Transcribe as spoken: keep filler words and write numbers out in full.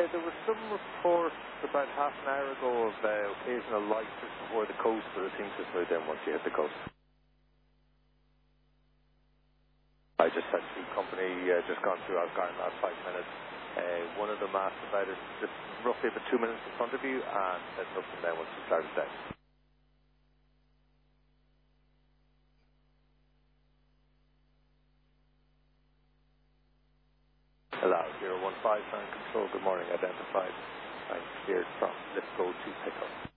Uh, there was some reports about half an hour ago of uh, occasional lights just before the coast, but it seems to smooth in once you hit the coast. I just had two company uh, just gone through Algarve in the last five minutes. Uh, one of them asked about it just roughly about two minutes in front of you and said nothing then once you started down. Allow zero one five nine control, good morning, identified. I'm cleared from Let's Go to pickup.